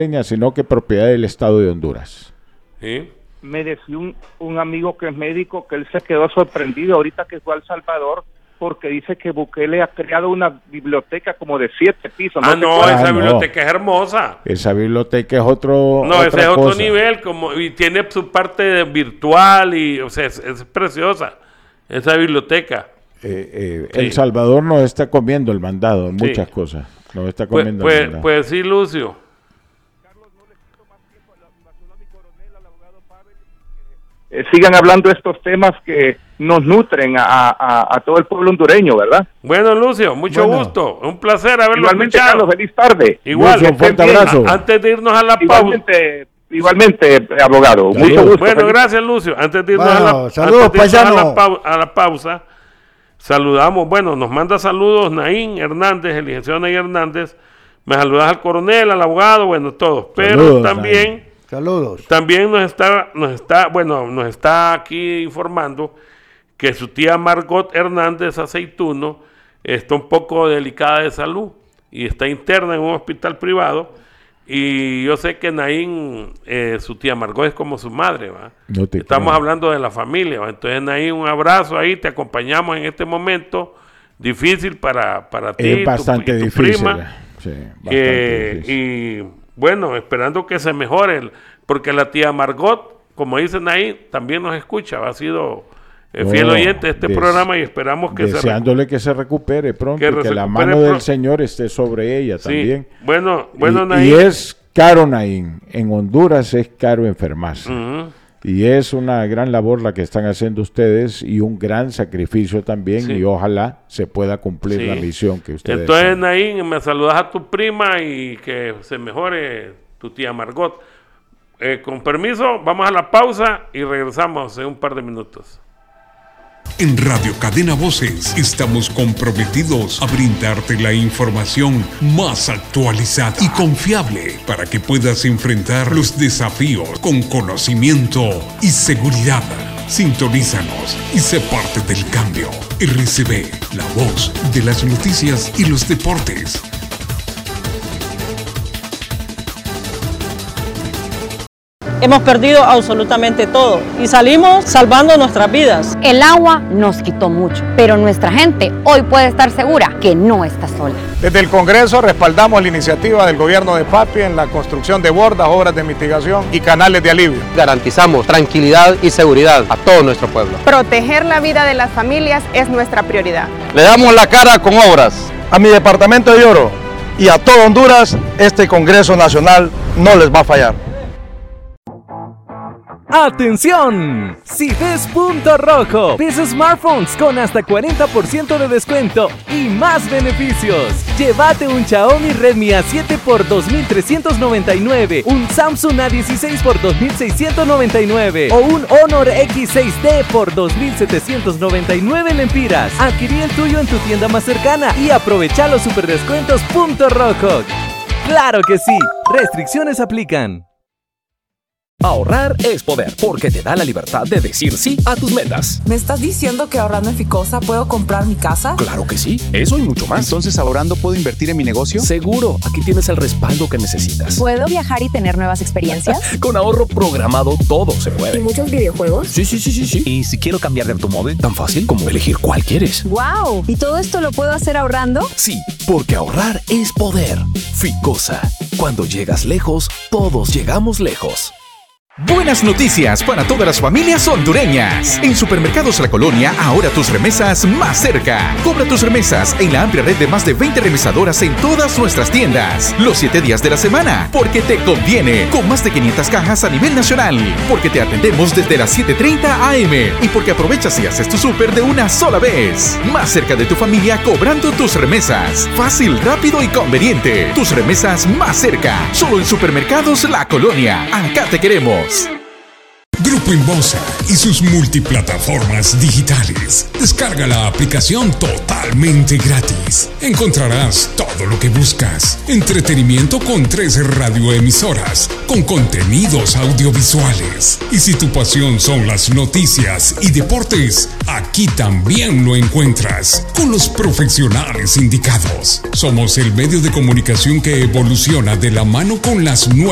sino que propiedad del Estado de Honduras. ¿Sí? Me decía un amigo que es médico que él se quedó sorprendido ahorita que fue a El Salvador porque dice que Bukele ha creado una biblioteca como de 7 pisos. Esa biblioteca es hermosa. Esa biblioteca es otro. No, ese es otro nivel, y tiene su parte virtual o sea, es preciosa esa biblioteca. El Salvador nos está comiendo el mandado en muchas cosas. Nos está comiendo el mandado. Pues sí, Lucio. Sigan hablando de estos temas que nos nutren a todo el pueblo hondureño, ¿verdad? Bueno, Lucio, mucho gusto. Un placer haberlo igualmente, escuchado. Carlos, feliz tarde. Igual, Lucio, un fuerte abrazo. Antes de irnos a la pausa. Igualmente, abogado. Saludos. Mucho gusto. Bueno, gracias, Lucio. Antes de irnos a la pausa, saludamos. Bueno, nos manda saludos Naín Hernández, el licenciado Naín Hernández. Me saludas al coronel, al abogado, bueno, todos. Pero saludos, también... Naín. Saludos. También nos está aquí informando que su tía Margot Hernández Aceituno está un poco delicada de salud y está interna en un hospital privado. Y yo sé que Naín, su tía Margot es como su madre, ¿va? Estamos hablando de la familia, ¿va? Entonces, Naín, un abrazo ahí, te acompañamos en este momento difícil para ti es bastante tu difícil, prima. Sí, bastante difícil. Y bueno, esperando que se mejore, porque la tía Margot, como dice Naín, también nos escucha, ha sido fiel oyente de este programa y esperamos que deseándole que se recupere pronto, que la mano del Señor esté sobre ella también. Bueno, Naín. Y es caro, Naín. En Honduras es caro enfermarse. Y es una gran labor la que están haciendo ustedes y un gran sacrificio también, y ojalá se pueda cumplir la misión que ustedes Entonces, Naín, me saludas a tu prima y que se mejore tu tía Margot. Con permiso, vamos a la pausa y regresamos en un par de minutos. En Radio Cadena Voces estamos comprometidos a brindarte la información más actualizada y confiable para que puedas enfrentar los desafíos con conocimiento y seguridad. Sintonízanos y sé parte del cambio. RCB, la voz de las noticias y los deportes. Hemos perdido absolutamente todo y salimos salvando nuestras vidas. El agua nos quitó mucho, pero nuestra gente hoy puede estar segura que no está sola. Desde el Congreso respaldamos la iniciativa del gobierno de Papi en la construcción de bordas, obras de mitigación y canales de alivio. Garantizamos tranquilidad y seguridad a todo nuestro pueblo. Proteger la vida de las familias es nuestra prioridad. Le damos la cara con obras. A mi departamento de Oro y a todo Honduras, este Congreso Nacional no les va a fallar. ¡Atención! Si ves punto rojo, ves smartphones con hasta 40% de descuento y más beneficios. Llévate un Xiaomi Redmi A7 por $2,399, un Samsung A16 por $2,699 o un Honor X6D por $2,799 lempiras. Adquirí el tuyo en tu tienda más cercana y aprovecha los superdescuentos punto rojo. ¡Claro que sí! Restricciones aplican. Ahorrar es poder, porque te da la libertad de decir sí a tus metas. ¿Me estás diciendo que ahorrando en Ficosa puedo comprar mi casa? Claro que sí, eso y mucho más. Entonces, ¿ahorrando puedo invertir en mi negocio? Seguro, aquí tienes el respaldo que necesitas. ¿Puedo viajar y tener nuevas experiencias? Con ahorro programado todo se puede. ¿Y muchos videojuegos? Sí. ¿Y si quiero cambiar de automóvil? Tan fácil como elegir cuál quieres. ¡Wow! ¿Y todo esto lo puedo hacer ahorrando? Sí, porque ahorrar es poder. Ficosa. Cuando llegas lejos, todos llegamos lejos. Buenas noticias para todas las familias hondureñas. En Supermercados La Colonia, ahora tus remesas más cerca. Cobra tus remesas en la amplia red de más de 20 remesadoras en todas nuestras tiendas. Los 7 días de la semana, porque te conviene. Con más de 500 cajas a nivel nacional. Porque te atendemos desde las 7:30 AM. Y porque aprovechas y haces tu súper de una sola vez. Más cerca de tu familia cobrando tus remesas. Fácil, rápido y conveniente. Tus remesas más cerca. Solo en Supermercados La Colonia. Acá te queremos. Grupo Inbosa y sus multiplataformas digitales. Descarga la aplicación totalmente gratis. Encontrarás todo lo que buscas. Entretenimiento con 3 radioemisoras, con contenidos audiovisuales. Y si tu pasión son las noticias y deportes, aquí también lo encuentras, con los profesionales indicados. Somos el medio de comunicación que evoluciona de la mano con las nuevas